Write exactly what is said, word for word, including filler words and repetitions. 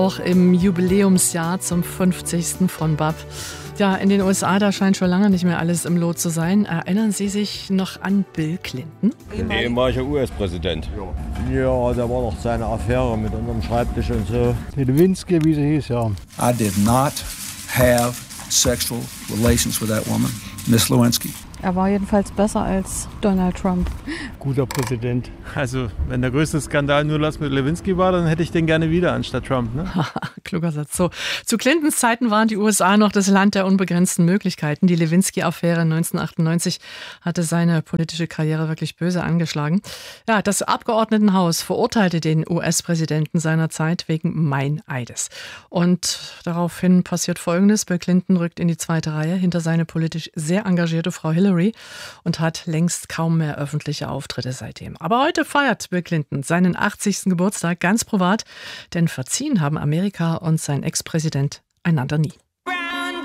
Auch im Jubiläumsjahr zum fünfzigsten von B A P. Ja, in den U S A, da scheint schon lange nicht mehr alles im Lot zu sein. Erinnern Sie sich noch an Bill Clinton? Ehemaliger U S-Präsident. Ja, da war noch seine Affäre mit unserem Schreibtisch und so. Die Lewinsky, wie sie hieß, ja. I did not have sexual relations with that woman, Miss Lewinsky. Er war jedenfalls besser als Donald Trump. Guter Präsident. Also, wenn der größte Skandal nur das mit Lewinsky war, dann hätte ich den gerne wieder anstatt Trump, ne? Kluger Satz. So, zu Clintons Zeiten waren die U S A noch das Land der unbegrenzten Möglichkeiten. Die Lewinsky-Affäre neunzehnhundertachtundneunzig hatte seine politische Karriere wirklich böse angeschlagen. Ja, das Abgeordnetenhaus verurteilte den U S-Präsidenten seiner Zeit wegen Meineides. Und daraufhin passiert Folgendes. Bill Clinton rückt in die zweite Reihe hinter seine politisch sehr engagierte Frau Hillary und hat längst kaum mehr öffentliche Auftritte seitdem. Aber heute feiert Bill Clinton seinen achtzigsten Geburtstag ganz privat, denn verziehen haben Amerika und sein Ex-Präsident einander nie.